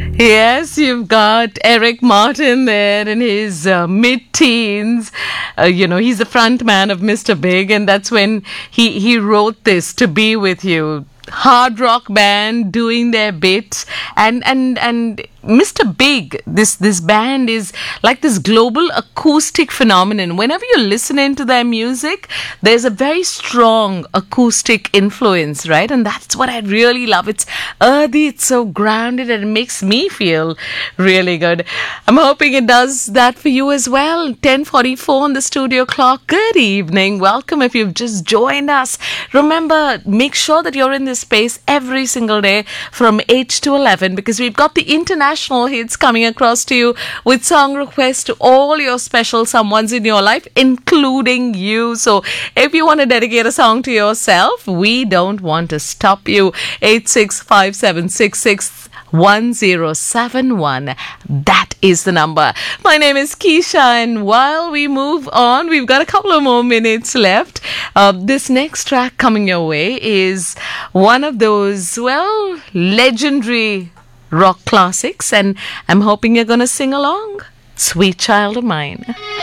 Yes, you've got Eric Martin there in his mid-teens. He's the front man of Mr. Big, and that's when he wrote this, To Be With You. Hard rock band doing their bits, and Mr. Big, this band is like this global acoustic phenomenon. Whenever you're listening to their music, there's a very strong acoustic influence, right? And that's what I really love. It's earthy, it's so grounded, and it makes me feel really good. I'm hoping it does that for you as well. 10:44 on the studio clock. Good evening. Welcome if you've just joined us. Remember, make sure that you're in this space every single day from 8 to 11, because we've got the international hits coming across to you with song requests to all your special someones in your life, including you. So if you want to dedicate a song to yourself, we don't want to stop you. 8657661071. That is the number. My name is Keisha, and while we move on, we've got a couple of more minutes left. This next track coming your way is one of those, legendary rock classics, and I'm hoping you're going to sing along. Sweet Child of Mine.